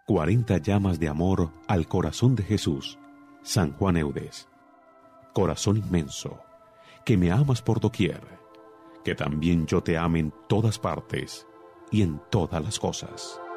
40 llamas de amor al corazón de Jesús. San Juan Eudes. Corazón inmenso, que me amas por doquier, que también yo te ame en todas partes y en todas las cosas.